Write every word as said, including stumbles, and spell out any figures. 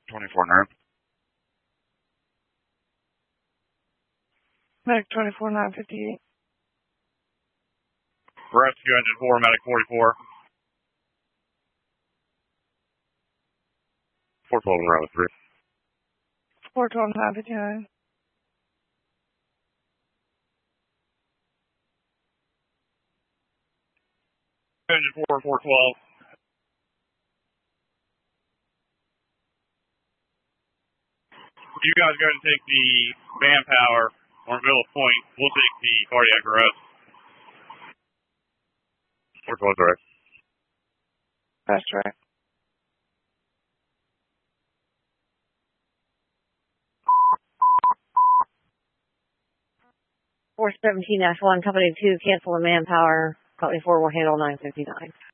twenty-four nine. Medic twenty-four nine fifty-eight. Rescue engine four, medic forty-four. four twelve around three. four twelve nine fifty-nine. Engine four, four twelve. You guys go ahead and take the manpower on Villa Point. We'll take the cardiac arrest. four twelve direct. That's right. four seventeen dash one, Company two, cancel the manpower. Company four will handle nine fifty-nine.